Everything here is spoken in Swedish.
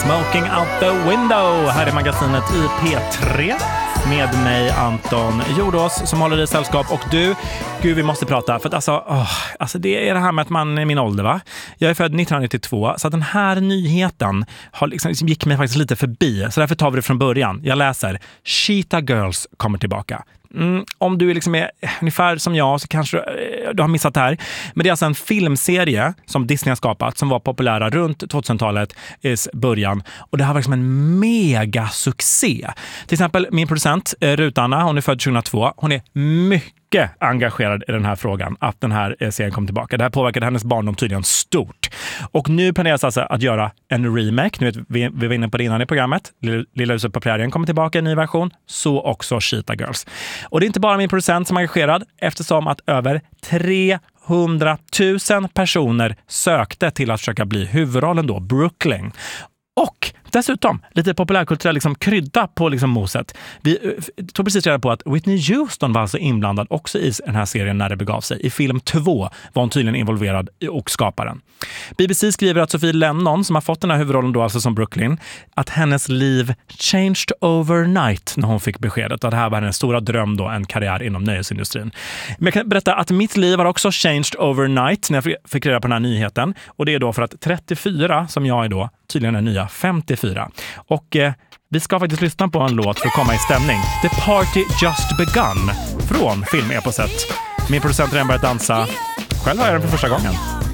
Smoking Out the Window här i magasinet i P3 med mig Anton Jordås som håller i sällskap. Och du, gud vi måste prata för att alltså det är det här med att man är min ålder, va? Jag är född 1992 så att den här nyheten har liksom gick mig faktiskt lite förbi, så därför tar vi det från början. Jag läser: Cheetah Girls kommer tillbaka. Om du liksom är ungefär som jag så kanske du har missat det här. Men det är alltså en filmserie som Disney har skapat som var populära runt 2000-talets början. Och det här var liksom en mega succé. Till exempel min producent Rutanna, hon är född 2002. Hon är mycket engagerad i den här frågan att den här serien kom tillbaka. Det här påverkade hennes barndom tydligen stort. Och nu planeras alltså att göra en remake. Nu vet vi var inne på det innan i programmet. Lilla huset på prärien kommer tillbaka i en ny version. Så också Cheetah Girls. Och det är inte bara min producent som är engagerad, eftersom att över 300 000 personer sökte till att försöka bli huvudrollen då, Brooklyn. Och dessutom lite populärkulturell liksom krydda på liksom moset. Vi tog precis reda på att Whitney Houston var alltså inblandad också i den här serien när det begav sig. I film 2 var hon tydligen involverad och skaparen. BBC skriver att Sophie Lennon, som har fått den här huvudrollen då alltså som Brooklyn, att hennes liv changed overnight när hon fick beskedet. Att det här var hennes stora dröm då, en karriär inom nöjesindustrin. Men jag kan berätta att mitt liv har också changed overnight när jag fick reda på den här nyheten. Och det är då för att 34, som jag är då, tydligen är nya 54. Och vi ska faktiskt lyssna på en låt för att komma i stämning. The Party Just Begun från filmeposet. Min producent har redan börjat dansa. Själv har jag den för första gången.